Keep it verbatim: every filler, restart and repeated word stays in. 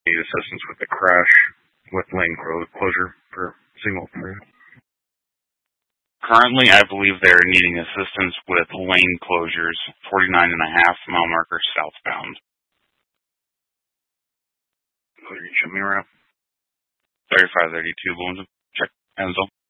need assistance with the crash with lane closure for signal three. Currently, I believe they're needing assistance with lane closures, forty-nine and a half mile marker southbound. Show me around. thirty-five thirty-two, check Enzo.